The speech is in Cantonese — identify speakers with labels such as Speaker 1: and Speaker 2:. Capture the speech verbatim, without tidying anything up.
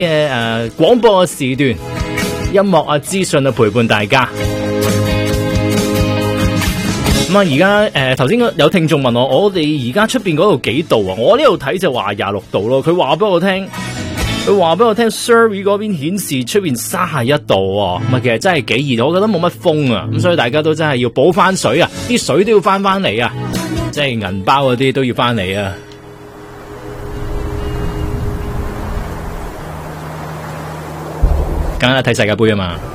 Speaker 1: 嘅誒廣播嘅時段，音樂啊資訊啊陪伴大家。咁啊，而家誒頭先有聽眾問我，我哋而家出邊嗰度幾度啊？我呢度睇就話廿六度咯。佢話俾我聽，佢話俾我聽 Surrey 嗰邊顯示出邊三十一度喎。咁啊，其實真係幾熱，我覺得冇乜風啊。咁所以大家都真係要補翻水啊，啲水都要翻翻嚟啊，即係銀包嗰啲都要翻嚟啊。梗係睇世界盃啊嘛〜